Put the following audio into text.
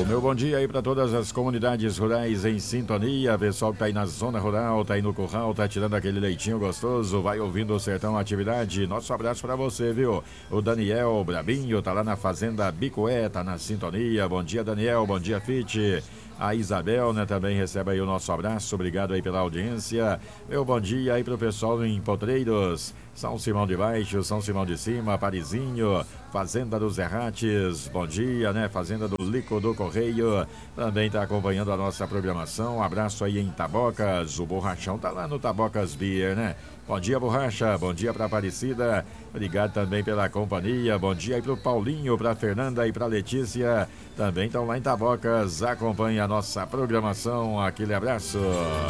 O meu bom dia aí para todas as comunidades rurais em sintonia. Pessoal que tá aí na zona rural, tá aí no curral, tá tirando aquele leitinho gostoso, vai ouvindo o Sertão Atividade. Nosso abraço para você, viu? O Daniel Brabinho tá lá na Fazenda Bicoé, tá na sintonia. Bom dia, Daniel. Bom dia, Fite. A Isabel, né, também recebe aí o nosso abraço. Obrigado aí pela audiência. Meu bom dia aí pro pessoal em Potreiros, São Simão de Baixo, São Simão de Cima, Parizinho, Fazenda dos Errates. Bom dia, né? Fazenda do Lico do Correio. Também está acompanhando a nossa programação. Um abraço aí em Tabocas. O Borrachão tá lá no Tabocas Beer, né? Bom dia, Borracha. Bom dia para Aparecida. Obrigado também pela companhia. Bom dia aí pro Paulinho, pra Fernanda e pra Letícia. Também estão lá em Tabocas. Acompanhe a nossa programação. Aquele abraço.